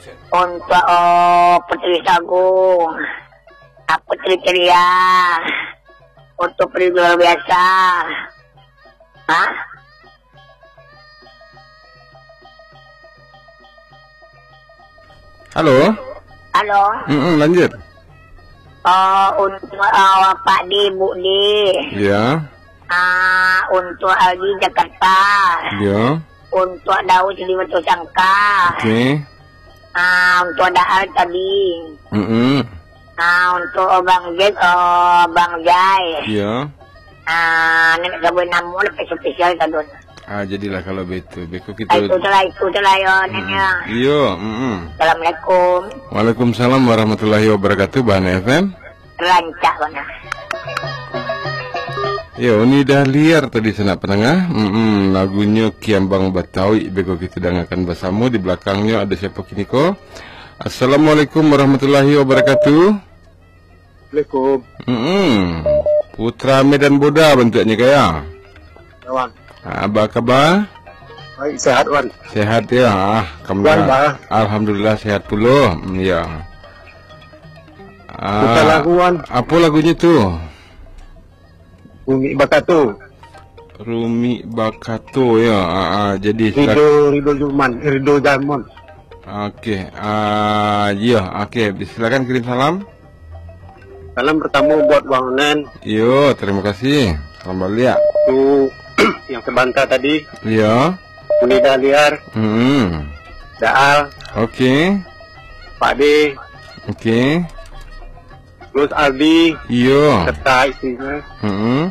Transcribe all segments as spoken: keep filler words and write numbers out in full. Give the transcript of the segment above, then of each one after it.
Untuk oh, Putri Sagung, ah, Putri Ceria, untuk Putri luar biasa. Hah? Halo. Halo. Mm-mm, lanjut. Oh, untuk uh, Pak Di, Bu Di. Ya. Ah, untuk Aldi Jakarta. Ya. Untuk Daud di Batu Sangka. Oke. Okay. Ah, untuk Daal tadi. Mm-mm. Ah, untuk Bang Jek, oh, Bang Jai. Ya. Ah, nenek gabung namun spesial tadun. Ah, jadilah kalau begitu. Beko kita. Ah, itu telah itu telah yo nenek. Iya. Mm-mm. Assalamualaikum. Waalaikumsalam warahmatullahi wabarakatuh. Bahan F M. Rancak mana? Ya, ini dah liar tadi senak penengah. Mm-mm, lagunya Kiambang Batawi. Beko kita dengarkan bersama. Di belakangnya ada siapa kini ko? Assalamualaikum warahmatullahi wabarakatuh. Waalaikumsalam. Mm-mm. Putra Medan Boda bentuknya kaya. Wan. Apa kabar? Baik, sehat Wan. Sehat ya. Ah, kamu. Alhamdulillah sehat pula. Ya. Ah, Bukan lagu Wan. apa lagunya tuh? Rumi Bakato. Rumi Bakato ya. Ah, ah, jadi Rido Rido Juman, Rido Jamon. Okey. Ah, ya, okey. Silakan kirim salam. Salam pertama buat Bang Nen. Yo, terima kasih. Salam balik. Itu yang sebangka tadi. Ya. Unida Liar. Hmm. Daal. Okey. Pak D. Okey. Terus Aldi. Yo. Serta istrinya. Hmm.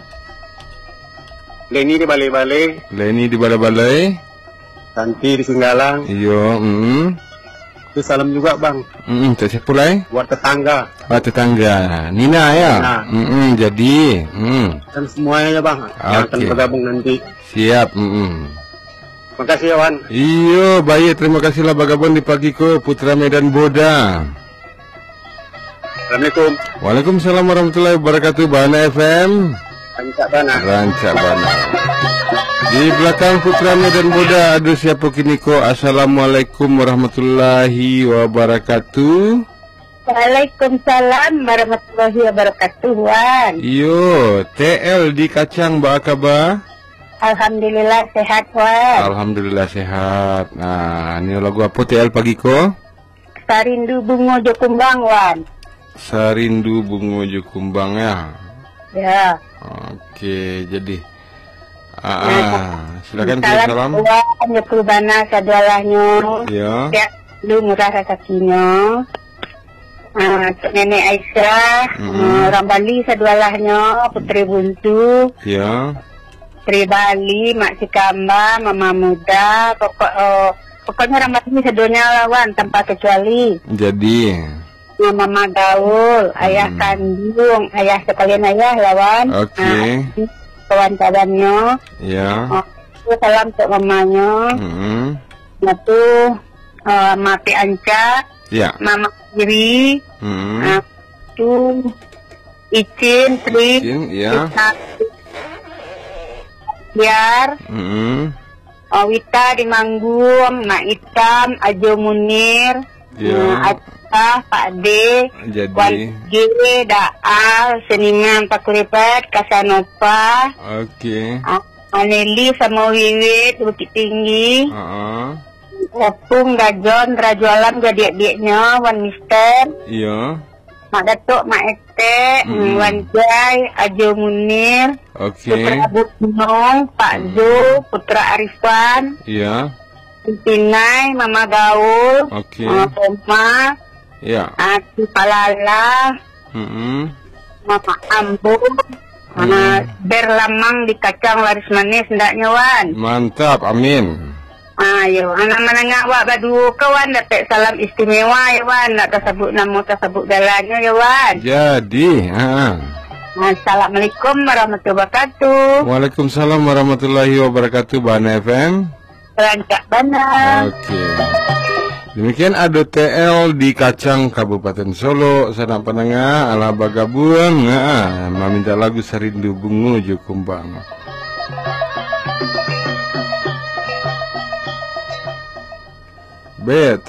Leni di balai-balai. Leni di balai-balai. Santi di Singgalang. Yo. Hmm. Itu salam juga Bang. Hmm. Tak siapa lagi? Buat tetangga. Oh, tetangga. Nina ya. Nina. Hmm. Jadi. Hmm. Dan semuanya ya Bang. Yang akan Okey. bergabung nanti. Siap. Hmm. Terima kasih ya Wan. Iyo, baik. Terima kasihlah bagabon di pagi ko Putra Medan Boda. Assalamualaikum. Waalaikumsalam warahmatullahi wabarakatuh. Bahana F M. Rancak Bana. Rancak Bana. Di belakang Putra Medan Boda ada siapa kini ko? Assalamualaikum warahmatullahi wabarakatuh. Waalaikumsalam warahmatullahi wabarakatuh, Wan. Iyo, T L di kacang bakaba. Alhamdulillah sehat, Wan. Alhamdulillah sehat. Nah, ini lagu apa T L pagi ko? Sarindu bunga jokumbang, Wan. Sarindu bunga jukumbang ya. Ya. Oke, jadi ah, ah. silakan kirim Salam salam. Wan, Jokubana sadalahnya. Ya. Ya, lu murah rezekinya. Ah, Nenek Aisyah, Mm-hmm. mm. orang Bali sadalahnya, Putri Buntu. Ya. Putri Bali, Mak Sikamba, Mama Muda, pokok, oh, pokoknya orang Bali sedunia lawan tanpa kecuali. Jadi Mama Gaul, ayah Hmm. kandung, ayah sekalian ayah lawan. Oke. Nah, kawan-kawannya. ya. Oh, itu salam untuk mamanya. Mm-hmm. Itu uh, Mati Anca, Ya. Mama Kiri, Mm-hmm. uh, itu Icin, Tri, Izin, ya. Biar, Mm-hmm. oh, Wita di Manggung, Mak Itam, Ajo Munir, Ya. uh, Aca, Pak D, Jadi Wan G, Daal, Seniman Pak Kuripet, Kasanova, oke. uh, Aneli sama Wiwit, Bukit Tinggi, Uh-uh. Opung, Gajon, Rajualam, jadi-adiknya, Wan Mister, Iya. Mak Datuk, Mak Ete, Hmm. Wan Jai, Ajo Munir, Oke. Putra Abu Gunung, Pak Zo, Putra Arifan, Iya. Pinai, Mama Gaul, Oke. Mama Poma, Ya. Ati Palala, Mm-hmm. Mama Ambo, Mama Berlamang di kacang laris manis, ndaknya Wan. Mantap, amin. Ayo, anak menengah wak badu kawan dapat salam istimewa ya Wan, nak tersebut nama tersebut galanya ya Wan. Jadi, ah. Assalamualaikum warahmatullahi wabarakatuh. Waalaikumsalam warahmatullahi wabarakatuh. Bahana F M. Rancak Bana. Oke. Demikian ada T L di Kacang Kabupaten Solo. Sana penengah ala bagabuang. Nah, meminta lagu Sarindu Bunga Jukumbang. Bet.